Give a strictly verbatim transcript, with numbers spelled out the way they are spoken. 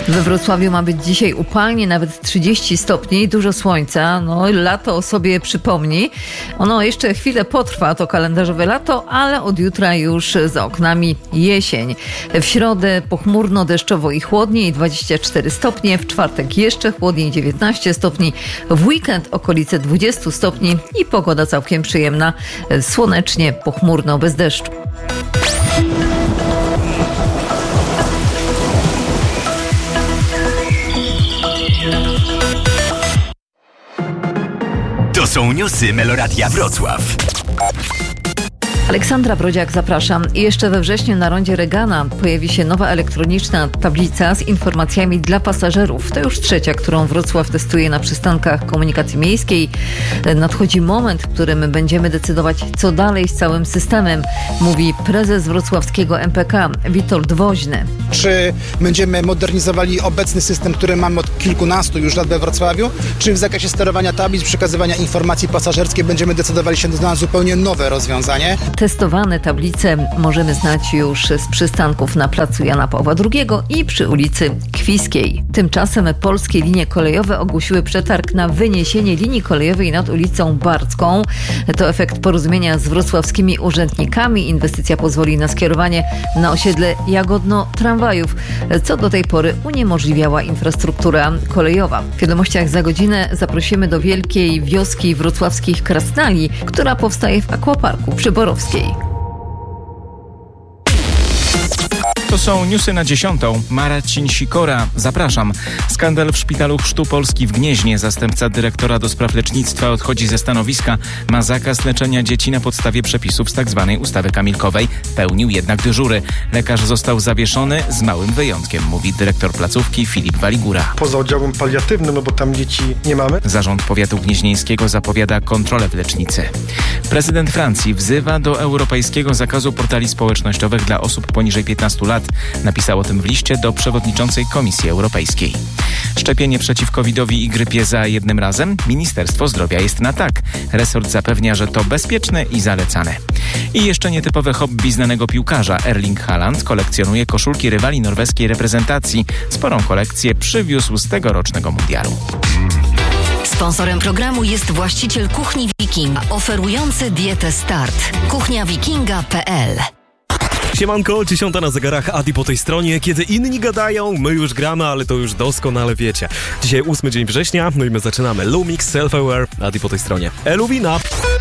We Wrocławiu ma być dzisiaj upalnie, nawet trzydzieści stopni, dużo słońca. No, lato o sobie przypomni. Ono jeszcze chwilę potrwa, to kalendarzowe lato, ale od jutra już za oknami jesień. W środę pochmurno, deszczowo i chłodniej, dwadzieścia cztery stopnie. W czwartek jeszcze chłodniej, dziewiętnaście stopni. W weekend okolice dwadzieścia stopni i pogoda całkiem przyjemna. Słonecznie, pochmurno, bez deszczu. To są newsy Meloradia Wrocław. Aleksandra Brodziak, zapraszam. I jeszcze we wrześniu na rondzie Regana pojawi się nowa elektroniczna tablica z informacjami dla pasażerów. To już trzecia, którą Wrocław testuje na przystankach komunikacji miejskiej. Nadchodzi moment, w którym będziemy decydować, co dalej z całym systemem, mówi prezes wrocławskiego M P K Witold Woźny. Czy będziemy modernizowali obecny system, który mamy od kilkunastu już lat we Wrocławiu, czy w zakresie sterowania tablic, przekazywania informacji pasażerskiej będziemy decydowali się na zupełnie nowe rozwiązanie. Testowane tablice możemy znać już z przystanków na placu Jana Pawła drugiego i przy ulicy Kwiskiej. Tymczasem polskie linie kolejowe ogłosiły przetarg na wyniesienie linii kolejowej nad ulicą Barcką. To efekt porozumienia z wrocławskimi urzędnikami. Inwestycja pozwoli na skierowanie na osiedle Jagodno tramwajów, co do tej pory uniemożliwiała infrastruktura kolejowa. W wiadomościach za godzinę zaprosimy do wielkiej wioski wrocławskich Krasnali, która powstaje w Aquaparku przy Borowskiej. To są newsy na dziesiątą. Marcin Sikora. Zapraszam. Skandal w szpitalu Chrztu Polski w Gnieźnie. Zastępca dyrektora do spraw lecznictwa odchodzi ze stanowiska. Ma zakaz leczenia dzieci na podstawie przepisów z tzw. ustawy kamilkowej. Pełnił jednak dyżury. Lekarz został zawieszony z małym wyjątkiem, mówi dyrektor placówki Filip Waligura. Poza oddziałem paliatywnym, no bo tam dzieci nie mamy. Zarząd powiatu gnieźnieńskiego zapowiada kontrolę w lecznicy. Prezydent Francji wzywa do europejskiego zakazu portali społecznościowych dla osób poniżej piętnastu lat. Napisał o tym w liście do przewodniczącej Komisji Europejskiej. Szczepienie przeciw covidowi i grypie za jednym razem? Ministerstwo Zdrowia jest na tak. Resort zapewnia, że to bezpieczne i zalecane. I jeszcze nietypowe hobby znanego piłkarza. Erling Haaland kolekcjonuje koszulki rywali norweskiej reprezentacji. Sporą kolekcję przywiózł z tegorocznego mundialu. Sponsorem programu jest właściciel Kuchni Wikinga, oferujący dietę Start. kuchnia wikinga kropka p l. Siemanko, dziesiąta na zegarach, Adi po tej stronie. Kiedy inni gadają, my już gramy, ale to już doskonale wiecie. Dzisiaj ósmy dzień września, no i my zaczynamy. Lumix, Self-Aware, Adi po tej stronie. Eluwina!